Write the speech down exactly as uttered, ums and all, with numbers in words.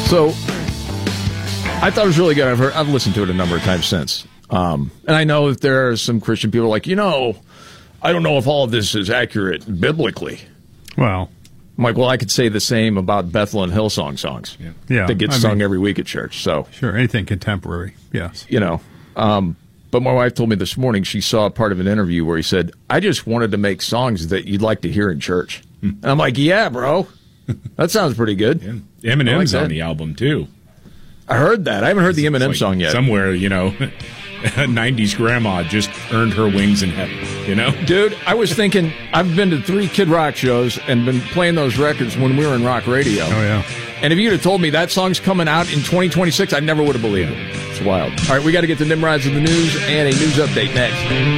So I thought it was really good. I've heard, I've listened to it a number of times since. Um, and I know that there are some Christian people like, you know, I don't know if all of this is accurate biblically. Well, I'm like, well, I could say the same about Bethel and Hillsong songs. Yeah. yeah that gets I sung mean, every week at church. So sure, anything contemporary, yes. You know, um, but my wife told me this morning she saw a part of an interview where he said, I just wanted to make songs that you'd like to hear in church. Hmm. And I'm like, yeah, bro. That sounds pretty good. Yeah. Eminem's like on the album, too. I heard that. I haven't heard the Eminem like song yet. Somewhere, you know, a nineties grandma just earned her wings in heaven, you know? Dude, I was thinking, I've been to three Kid Rock shows and been playing those records when we were in rock radio. Oh, yeah. And if you'd have told me that song's coming out in twenty twenty-six, I never would have believed it. It's wild. All right, we got to get to Nimrods of the news and a news update next.